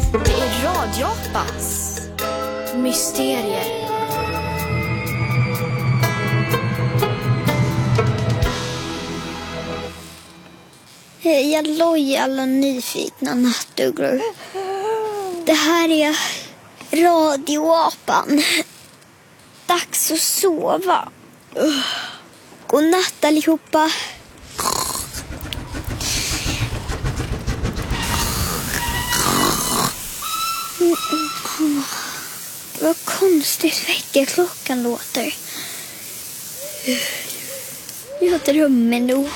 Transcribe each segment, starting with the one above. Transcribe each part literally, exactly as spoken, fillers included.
Det är Radiopans mysterier. Hej halloj alla nyfikna nattugglor. Det här är Radioapan. Dags att sova. God natt allihopa. Vad konstigt väckarklockan låter. Jag drömmer nog.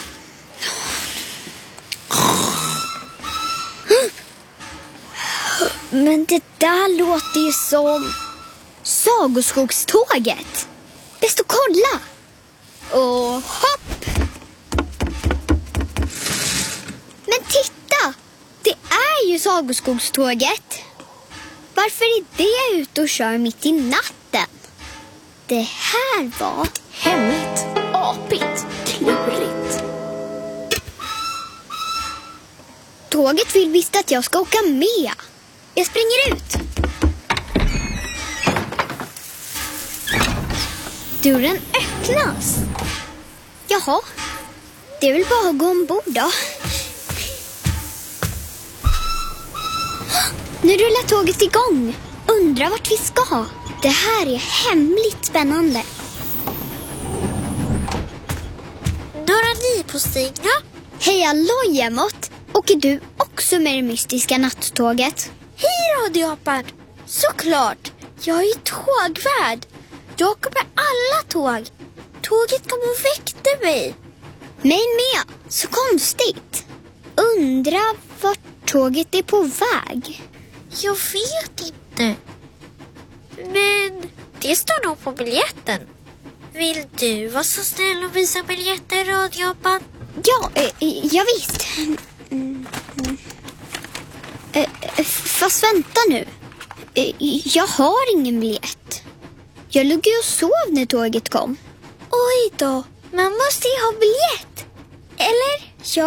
Men det där låter ju som Sagoskogståget. Bäst att kolla. Och hopp. Men titta, det är ju Sagoskogståget. Varför är det ute och kör mitt i natten? Det här var hemligt, apigt, klurigt. Tåget vill visst att jag ska åka med. Jag springer ut. Dörren öppnas. Jaha, det är väl bara att gå ombord då. Nu rullar tåget igång. Undrar vart vi ska. Det här är hemligt spännande. Några ni på stigna? Hej halloj Emot. Åker du också med det mystiska nattåget? Hej Radioapan. Såklart. Jag är tågvärd. Jag åker med alla tåg. Tåget kom och väckte mig. Mig med. Så konstigt. Undrar vart tåget är på väg. Jag vet inte. Men det står nog på biljetten. Vill du vara så snäll och visa biljetten, Radioapan? Ja, eh, ja visst. Mm. Eh, fast vänta nu. Eh, jag har ingen biljett. Jag låg ju och sov när tåget kom. Oj då, man måste ju ha biljett. Eller?